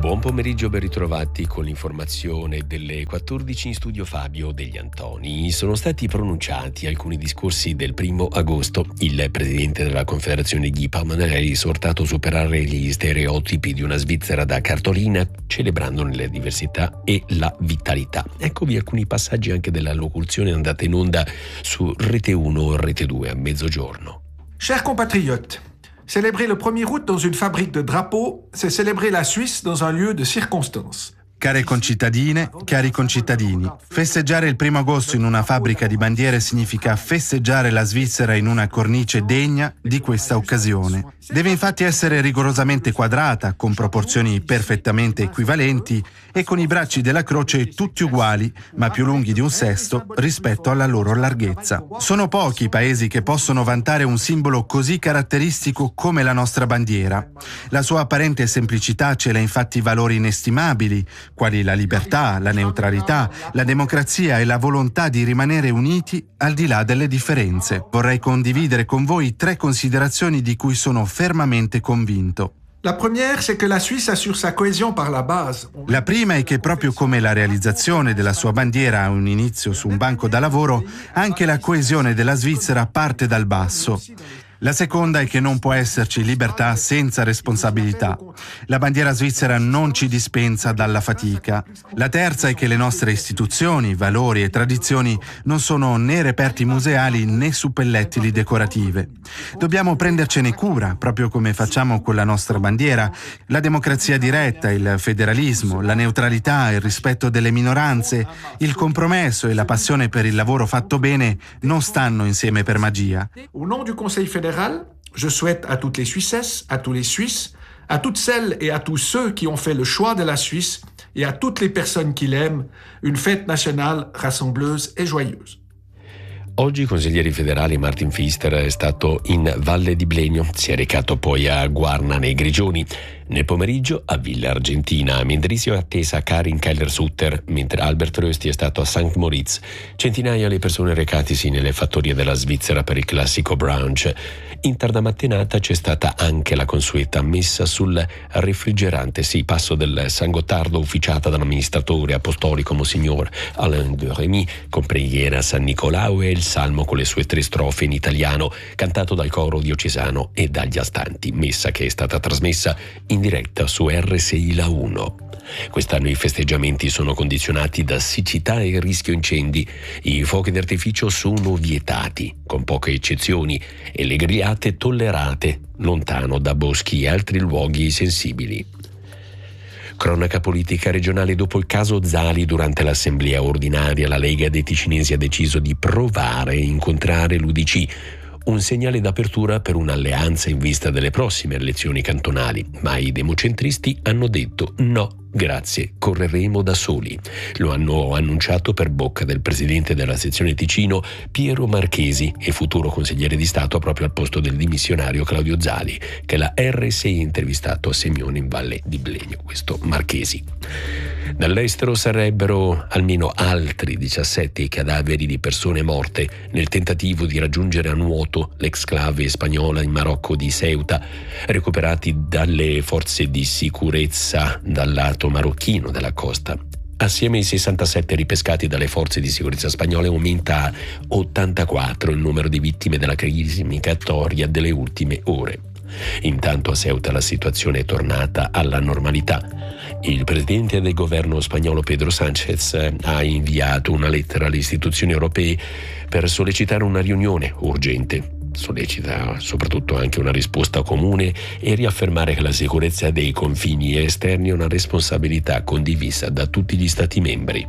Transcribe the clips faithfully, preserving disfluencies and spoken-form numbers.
Buon pomeriggio, ben ritrovati con l'informazione delle quattordici in studio Fabio Degli Antoni. Sono stati pronunciati alcuni discorsi del primo agosto. Il presidente della Confederazione Guy Parmelin ha esortato a superare gli stereotipi di una Svizzera da cartolina, celebrandone la diversità e la vitalità. Eccovi alcuni passaggi anche della locuzione andata in onda su Rete uno o Rete due a mezzogiorno. Chers compatriotes, célébrer le premier août dans une fabrique de drapeaux, c'est célébrer la Suisse dans un lieu de circonstance. Care concittadine, cari concittadini, festeggiare il primo agosto in una fabbrica di bandiere significa festeggiare la Svizzera in una cornice degna di questa occasione. Deve infatti essere rigorosamente quadrata, con proporzioni perfettamente equivalenti e con i bracci della croce tutti uguali, ma più lunghi di un sesto rispetto alla loro larghezza. Sono pochi i paesi che possono vantare un simbolo così caratteristico come la nostra bandiera. La sua apparente semplicità cela infatti valori inestimabili, quali la libertà, la neutralità, la democrazia e la volontà di rimanere uniti al di là delle differenze. Vorrei condividere con voi tre considerazioni di cui sono fermamente convinto. La première, c'est que la Suisse assure sa cohésion par la base. La prima è che proprio come la realizzazione della sua bandiera ha un inizio su un banco da lavoro, anche la coesione della Svizzera parte dal basso. La seconda è che non può esserci libertà senza responsabilità. La bandiera svizzera non ci dispensa dalla fatica. La terza è che le nostre istituzioni, valori e tradizioni non sono né reperti museali né suppellettili decorative. Dobbiamo prendercene cura, proprio come facciamo con la nostra bandiera. La democrazia diretta, il federalismo, la neutralità, il rispetto delle minoranze, il compromesso e la passione per il lavoro fatto bene non stanno insieme per magia. Au nom du Conseil fédéral, je souhaite à toutes les Suissesses, à tous les Suisses, à toutes celles et à tous ceux qui ont fait le choix de la Suisse et à toutes les personnes qui l'aiment, une fête nationale rassembleuse et joyeuse. Oggi il consigliere federale Martin Pfister è stato in Valle di Blegno, si è recato poi a Guarna nei Grigioni. Nel pomeriggio a Villa Argentina, a Mendrisio è attesa Karin Keller-Sutter, mentre Albert Rösti è stato a Sankt Moritz. Centinaia le persone recatisi nelle fattorie della Svizzera per il classico brunch. In tarda mattinata c'è stata anche la consueta messa sul refrigerante, sì, passo del San Gottardo ufficiata dall'amministratore apostolico Monsignor Alain de Remy, con preghiera a San Nicolao e il salmo con le sue tre strofe in italiano, cantato dal coro diocesano e dagli astanti, messa che è stata trasmessa in diretta su R S I La uno. Quest'anno i festeggiamenti sono condizionati da siccità e rischio incendi. I fuochi d'artificio sono vietati, con poche eccezioni, e le grigliate tollerate lontano da boschi e altri luoghi sensibili. Cronaca politica regionale. Dopo il caso Zali, durante l'assemblea ordinaria la Lega dei Ticinesi ha deciso di provare a incontrare l'U D C. Un segnale d'apertura per un'alleanza in vista delle prossime elezioni cantonali, ma i democentristi hanno detto no, grazie, correremo da soli. Lo hanno annunciato per bocca del presidente della sezione Ticino Piero Marchesi e futuro consigliere di Stato proprio al posto del dimissionario Claudio Zali, che la R S I ha intervistato a Semione in Valle di Blegno, questo Marchesi. Dall'estero sarebbero almeno altri diciassette i cadaveri di persone morte nel tentativo di raggiungere a nuoto l'exclave spagnola in Marocco di Ceuta, recuperati dalle forze di sicurezza dal lato marocchino della costa. Assieme ai sessantasette ripescati dalle forze di sicurezza spagnole aumenta a ottantaquattro il numero di vittime della crisi migratoria delle ultime ore. Intanto a Ceuta la situazione è tornata alla normalità. Il presidente del governo spagnolo Pedro Sánchez ha inviato una lettera alle istituzioni europee per sollecitare una riunione urgente. Sollecita soprattutto anche una risposta comune e riaffermare che la sicurezza dei confini esterni è una responsabilità condivisa da tutti gli Stati membri.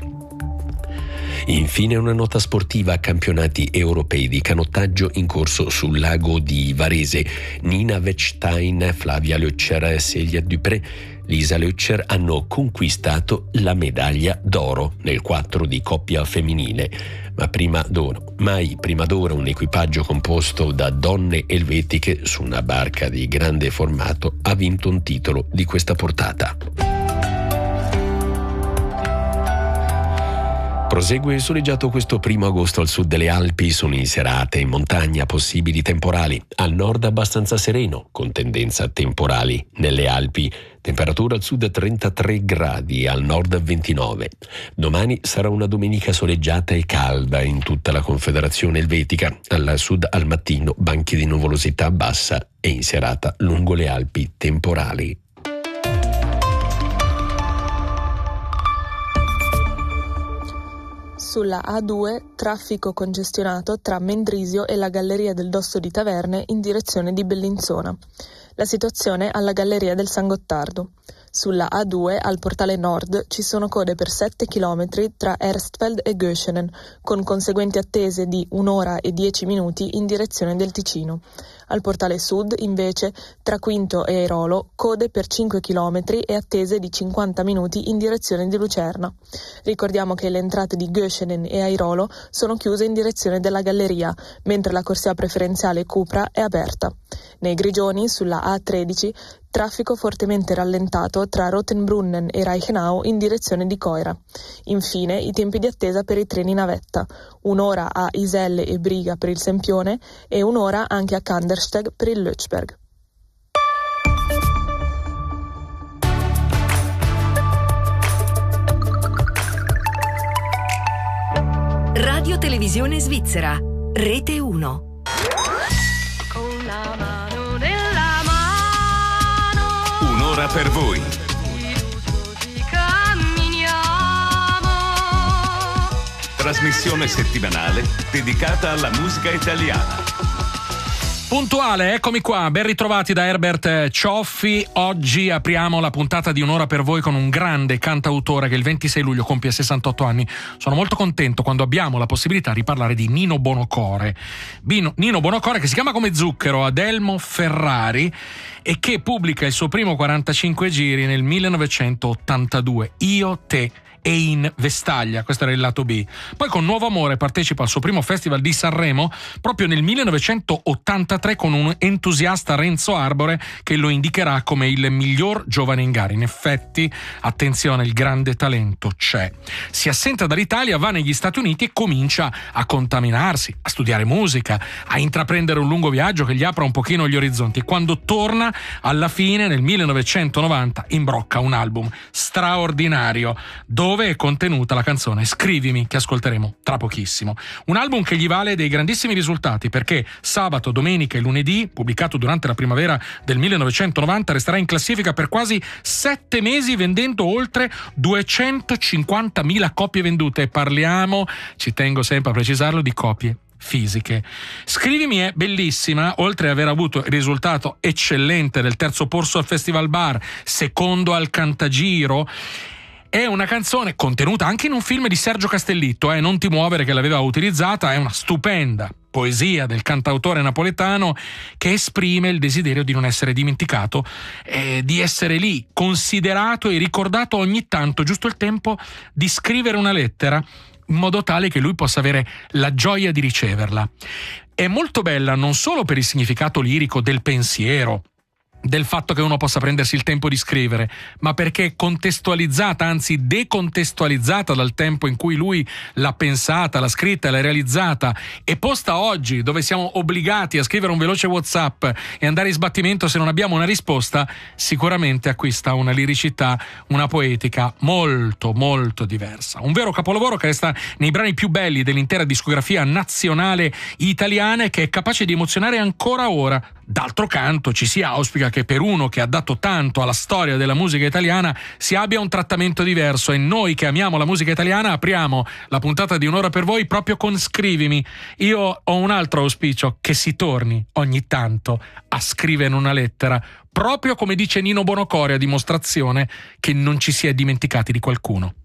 Infine una nota sportiva: campionati europei di canottaggio in corso sul lago di Varese. Nina Wettstein, Flavia Lötscher e Celia Dupré, Lisa Lötscher hanno conquistato la medaglia d'oro nel quattro di coppia femminile. Ma prima d'ora, mai prima d'ora un equipaggio composto da donne elvetiche su una barca di grande formato ha vinto un titolo di questa portata. Prosegue soleggiato questo primo agosto al sud delle Alpi, sono in serate in montagna possibili temporali, al nord abbastanza sereno, con tendenza a temporali. Nelle Alpi temperatura al sud trentatré gradi, al nord ventinove. Domani sarà una domenica soleggiata e calda in tutta la Confederazione Elvetica, al sud al mattino banchi di nuvolosità bassa e in serata lungo le Alpi temporali. Sulla A due, traffico congestionato tra Mendrisio e la Galleria del Dosso di Taverne in direzione di Bellinzona. La situazione alla Galleria del San Gottardo. Sulla A due, al portale nord, ci sono code per sette chilometri tra Erstfeld e Göschenen, con conseguenti attese di un'ora e dieci minuti in direzione del Ticino. Al portale sud, invece, tra Quinto e Airolo, code per cinque chilometri e attese di cinquanta minuti in direzione di Lucerna. Ricordiamo che le entrate di Göschenen e Airolo sono chiuse in direzione della galleria, mentre la corsia preferenziale Cupra è aperta. Nei Grigioni, sulla A tredici, traffico fortemente rallentato tra Rotenbrunnen e Reichenau in direzione di Coira. Infine, i tempi di attesa per i treni navetta, un'ora a Iselle e Briga per il Sempione e un'ora anche a Kandersteg per il Lötschberg. Radio Televisione Svizzera, Rete uno. Con la mano nella mano, un'ora per voi. fiduciosi camminiamo. Trasmissione settimanale dedicata alla musica italiana. Puntuale, eccomi qua, ben ritrovati da Herbert Cioffi. Oggi apriamo la puntata di Un'ora per voi con un grande cantautore che il ventisei luglio compie sessantotto anni. Sono molto contento quando abbiamo la possibilità di parlare di Nino Buonocore. Bino, Nino Buonocore, che si chiama come zucchero Adelmo Ferrari e che pubblica il suo primo quarantacinque giri nel millenovecentottantadue, Io, te e in Vestaglia, questo era il lato B. Poi con Nuovo Amore partecipa al suo primo festival di Sanremo proprio nel millenovecentottantatré con un entusiasta Renzo Arbore che lo indicherà come il miglior giovane in gara. In effetti, attenzione, il grande talento c'è. Si assenta dall'Italia, va negli Stati Uniti e comincia a contaminarsi, a studiare musica, a intraprendere un lungo viaggio che gli apra un pochino gli orizzonti. E quando torna, alla fine, nel millenovecentonovanta, imbrocca un album straordinario dove è contenuta la canzone Scrivimi, che ascolteremo tra pochissimo. Un album che gli vale dei grandissimi risultati, perché sabato, domenica e lunedì, pubblicato durante la primavera del millenovecentonovanta, resterà in classifica per quasi sette mesi vendendo oltre duecentocinquantamila copie vendute. E parliamo, ci tengo sempre a precisarlo, di copie fisiche. Scrivimi è bellissima, oltre ad aver avuto il risultato eccellente del terzo posto al Festival Bar, secondo al Cantagiro. È una canzone contenuta anche in un film di Sergio Castellitto, eh, Non ti muovere, che l'aveva utilizzata. È una stupenda poesia del cantautore napoletano che esprime il desiderio di non essere dimenticato, eh, di essere lì, considerato e ricordato ogni tanto, giusto il tempo di scrivere una lettera in modo tale che lui possa avere la gioia di riceverla. È molto bella non solo per il significato lirico del pensiero, del fatto che uno possa prendersi il tempo di scrivere, ma perché è contestualizzata, anzi decontestualizzata dal tempo in cui lui l'ha pensata, l'ha scritta, l'ha realizzata, e posta oggi, dove siamo obbligati a scrivere un veloce WhatsApp e andare in sbattimento se non abbiamo una risposta. Sicuramente acquista una liricità, una poetica molto molto diversa. Un vero capolavoro che resta nei brani più belli dell'intera discografia nazionale italiana e che è capace di emozionare ancora ora. D'altro canto ci si auspica che per uno che ha dato tanto alla storia della musica italiana si abbia un trattamento diverso, e noi che amiamo la musica italiana apriamo la puntata di Un'ora per voi proprio con Scrivimi. Io ho un altro auspicio: che si torni ogni tanto a scrivere una lettera, proprio come dice Nino Buonocore, a dimostrazione che non ci si è dimenticati di qualcuno.